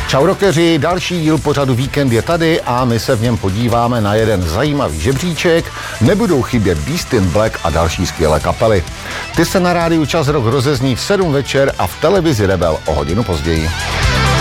Čau rockeři, další díl pořadu Víkend je tady a my se v něm podíváme na jeden zajímavý žebříček. Nebudou chybět Beast in Black a další skvělé kapely. Ty se na rádiu Čas Rock rozezní v 7 večer a v televizi Rebel o hodinu později.